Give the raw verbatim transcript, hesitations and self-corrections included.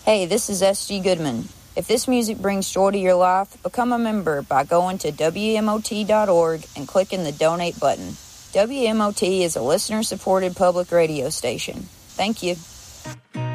Hey, this is S G Goodman. If this music brings joy to your life, become a member by going to W M O T dot org and clicking the donate button. W M O T is a listener-supported public radio station. Thank you.